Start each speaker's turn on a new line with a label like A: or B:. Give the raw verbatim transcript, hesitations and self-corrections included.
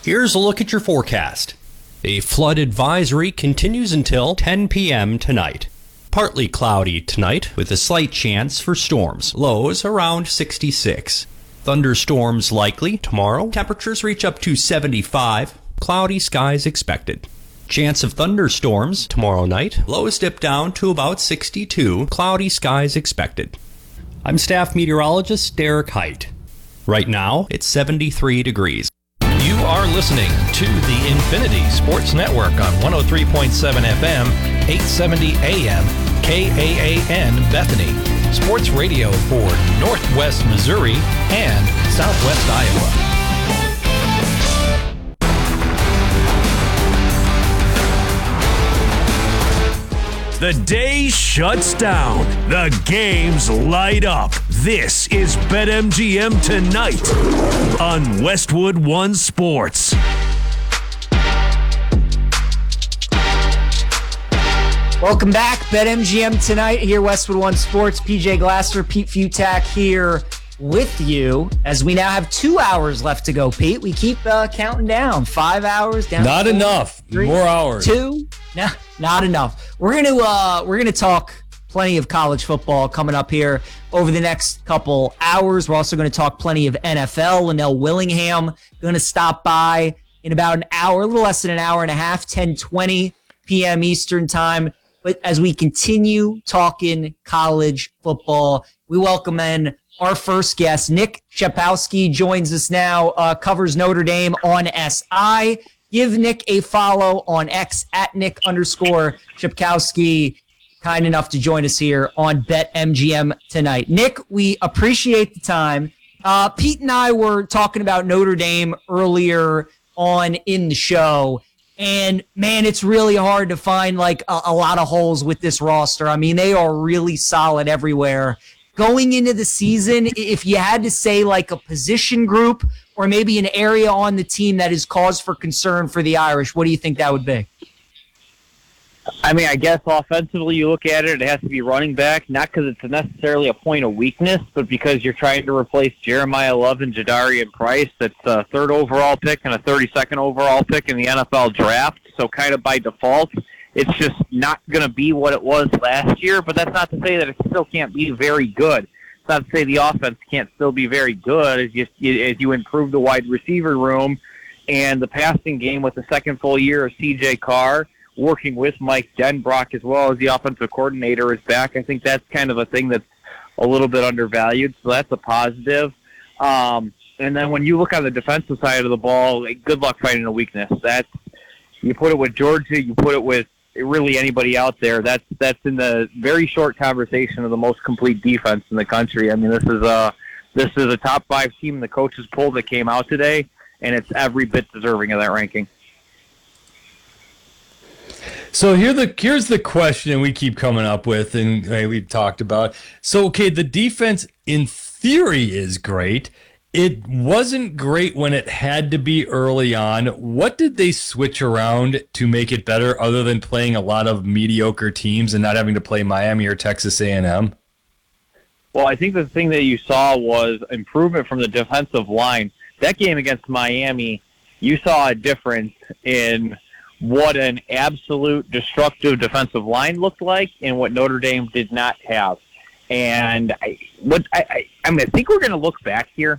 A: Here's a look at your forecast. A flood advisory continues until ten p.m. tonight. Partly cloudy tonight with a slight chance for storms. Lows around sixty-six. Thunderstorms likely tomorrow. Temperatures reach up to seventy-five. Cloudy skies expected. Chance of thunderstorms tomorrow night. Lows dip down to about sixty-two. Cloudy skies expected. I'm staff meteorologist Derek Height. Right now, it's seventy-three degrees.
B: You are listening to the Infinity Sports Network on one oh three point seven F M, eight seventy A M, K A A N Bethany. Sports radio for Northwest Missouri and Southwest Iowa.
C: The day shuts down. The games light up. This is BetMGM Tonight on Westwood One Sports.
D: Welcome back. BetMGM Tonight here, Westwood One Sports. P J Glasser, Pete Futak here with you as we now have two hours left to go, Pete. We keep uh, counting down. Five hours down.
E: Not
D: four,
E: enough.
D: Three,
E: More hours.
D: Two. No, not enough. We're gonna uh, we're gonna talk plenty of college football coming up here over the next couple hours. We're also going to talk plenty of N F L. Linnell Willingham going to stop by in about an hour, a little less than an hour and a half, ten twenty p.m. Eastern time. But as we continue talking college football, we welcome in our first guest. Nick Shapowski joins us now, uh, covers Notre Dame on S I. Give Nick a follow on X at Nick underscore Shapkowski. Kind enough to join us here on BetMGM Tonight. Nick, we appreciate the time. Uh, Pete and I were talking about Notre Dame earlier on in the show. And, man, it's really hard to find, like, a, a lot of holes with this roster. I mean, they are really solid everywhere. Going into the season, if you had to say, like, a position group or maybe an area on the team that is cause for concern for the Irish, what do you think that would be?
F: I mean, I guess offensively you look at it, it has to be running back, not because it's necessarily a point of weakness, but because you're trying to replace Jeremiah Love and Jadarian Price. That's a third overall pick and a thirty-second overall pick in the N F L draft. So kind of by default, it's just not going to be what it was last year, but that's not to say that it still can't be very good. It's not to say the offense can't still be very good as you, as you improve the wide receiver room and the passing game with the second full year of C J Carr, working with Mike Denbrock as well as the offensive coordinator is back. I think that's kind of a thing that's a little bit undervalued, so that's a positive. Um, and then when you look on the defensive side of the ball, good luck finding a weakness. That's, you put it with Georgia, you put it with really anybody out there. That's that's in the very short conversation of the most complete defense in the country. I mean, this is a this is a top five team in the coaches poll that came out today, and it's every bit deserving of that ranking.
E: So here the here's the question we keep coming up with, and uh, we've talked about. So, okay, the defense in theory is great. It wasn't great when it had to be early on. What did they switch around to make it better other than playing a lot of mediocre teams and not having to play Miami or Texas A and M?
F: Well, I think the thing that you saw was improvement from the defensive line. That game against Miami, you saw a difference in what an absolute destructive defensive line looked like and what Notre Dame did not have. And I, what I, I, I mean, I think we're going to look back here